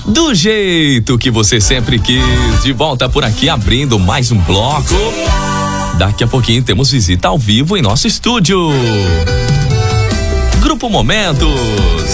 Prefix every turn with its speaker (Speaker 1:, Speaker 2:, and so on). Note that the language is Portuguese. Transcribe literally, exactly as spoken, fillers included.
Speaker 1: Do jeito que você sempre quis, de volta por aqui abrindo mais um bloco. Daqui a pouquinho temos visita ao vivo em nosso estúdio. Grupo Momentos,